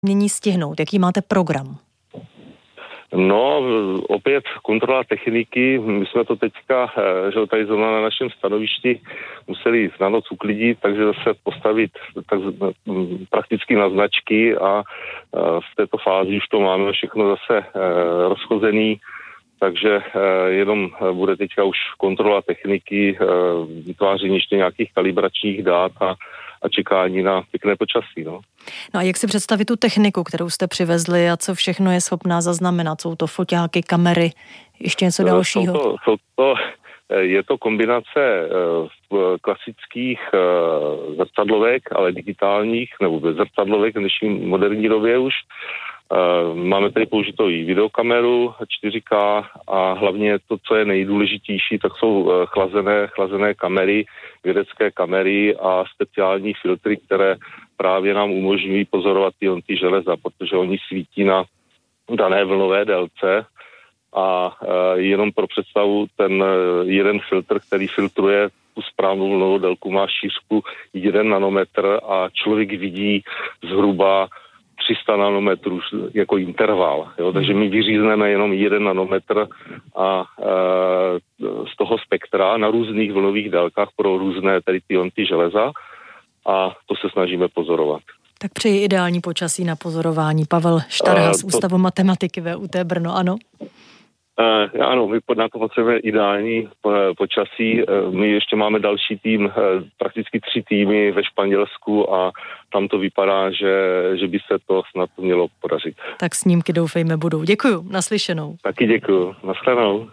mění stihnout? Jaký máte program? No, opět kontrola techniky. My jsme to teďka, že tady zrovna na našem stanovišti museli na noc uklidit, takže zase postavit prakticky na značky a v této fázi už to máme všechno zase rozchozený, takže jenom bude teďka už kontrola techniky, vytváření ještě nějakých kalibračních dát a čekání na pěkné počasí. No a jak si představit tu techniku, kterou jste přivezli a co všechno je schopná zaznamenat? Jsou to foťáky, kamery, ještě něco dalšího? Je to kombinace klasických zrcadlovek, ale digitálních, nebo bez zrcadlovek v dnešní moderní době už. Máme tady použitou i videokameru 4K a hlavně to, co je nejdůležitější, tak jsou chlazené kamery, vědecké kamery a speciální filtry, které právě nám umožňují pozorovat ty železa, protože oni svítí na dané vlnové délce a jenom pro představu ten jeden filtr, který filtruje tu správnou vlnovou délku, má šířku 1 nanometr a člověk vidí zhruba 300 nanometrů jako interval. Jo? Takže my vyřízneme jenom 1 nanometr a z toho spektra na různých vlnových délkách pro různé tady ty železa a to se snažíme pozorovat. Tak přeji ideální počasí na pozorování. Pavel Štarha z Ústavu matematiky VUT Brno, ano? Ano, my na to potřebujeme ideální počasí. My ještě máme další tým, prakticky 3 týmy ve Španělsku a tam to vypadá, že by se to snad mělo podařit. Tak snímky doufejme budou. Děkuju, naslyšenou. Taky děkuju, nashledanou.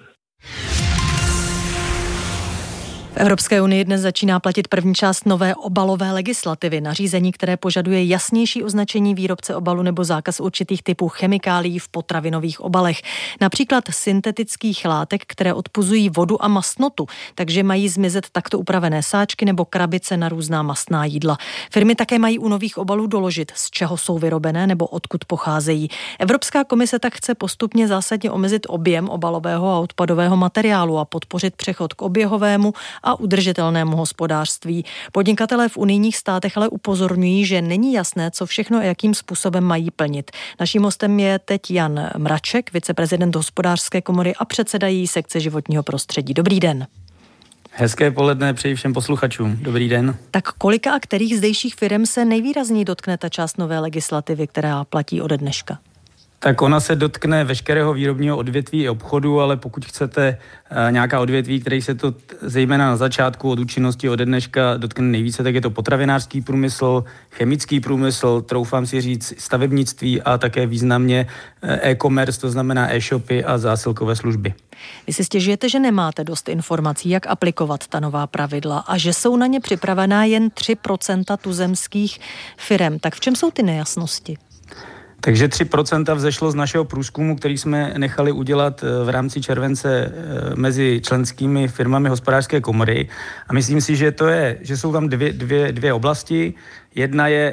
V Evropské unii dnes začíná platit první část nové obalové legislativy, nařízení, které požaduje jasnější označení výrobce obalu nebo zákaz určitých typů chemikálií v potravinových obalech. Například syntetických látek, které odpuzují vodu a mastnotu, takže mají zmizet takto upravené sáčky nebo krabice na různá mastná jídla. Firmy také mají u nových obalů doložit, z čeho jsou vyrobené nebo odkud pocházejí. Evropská komise tak chce postupně zásadně omezit objem obalového a odpadového materiálu a podpořit přechod k oběhovému a udržitelnému hospodářství. Podnikatelé v unijních státech ale upozorňují, že není jasné, co všechno a jakým způsobem mají plnit. Naším hostem je teď Jan Mraček, viceprezident Hospodářské komory a předseda její sekce životního prostředí. Dobrý den. Hezké poledne přeji všem posluchačům. Dobrý den. Tak kolika a kterých zdejších firem se nejvýrazněji dotkne ta část nové legislativy, která platí ode dneška? Tak ona se dotkne veškerého výrobního odvětví i obchodu, ale pokud chcete nějaká odvětví, které se to zejména na začátku od účinnosti ode dneška dotkne nejvíce, tak je to potravinářský průmysl, chemický průmysl, troufám si říct stavebnictví a také významně e-commerce, to znamená e-shopy a zásilkové služby. Vy si stěžujete, že nemáte dost informací, jak aplikovat ta nová pravidla a že jsou na ně připravená jen 3% tuzemských firem. Tak v čem jsou ty nejasnosti? Takže 3% vzešlo z našeho průzkumu, který jsme nechali udělat v rámci července mezi členskými firmami Hospodářské komory. A myslím si, že jsou tam dvě oblasti. Jedna je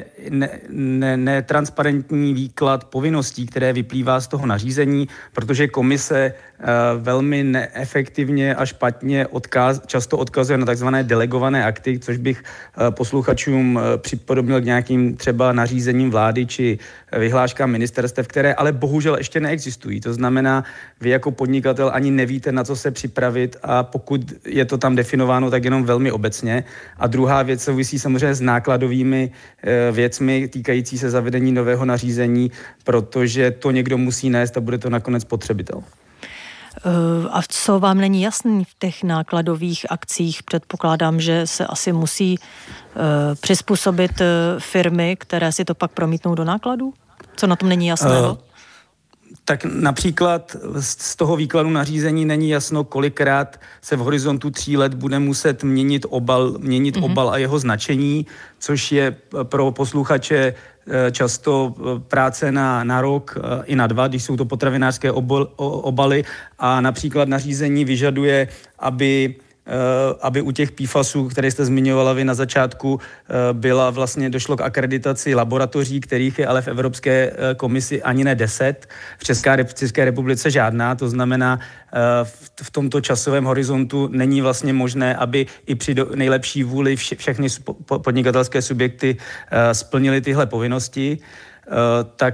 netransparentní výklad povinností, které vyplývá z toho nařízení, protože komise velmi neefektivně a špatně často odkazuje na takzvané delegované akty, což bych posluchačům připodobnil k nějakým třeba nařízením vlády či vyhláškám ministerstev, které ale bohužel ještě neexistují. To znamená, vy jako podnikatel ani nevíte, na co se připravit a pokud je to tam definováno, tak jenom velmi obecně. A druhá věc souvisí samozřejmě s nákladovými věcmi týkající se zavedení nového nařízení, protože to někdo musí nést a bude to nakonec spotřebitel. A co vám není jasný v těch nákladových akcích? Předpokládám, že se asi musí přizpůsobit firmy, které si to pak promítnou do nákladů? Co na tom není jasného? Tak například z toho výkladu nařízení není jasno, kolikrát se v horizontu 3 let bude muset měnit obal a jeho značení, což je pro posluchače často práce na rok i na 2, když jsou to potravinářské obaly a například nařízení vyžaduje, aby u těch PFASů, které jste zmiňovala vy na začátku, došlo k akreditaci laboratoří, kterých je ale v Evropské komisi ani ne 10, v České republice žádná, to znamená, v tomto časovém horizontu není vlastně možné, aby i při nejlepší vůli všechny podnikatelské subjekty splnily tyhle povinnosti. tak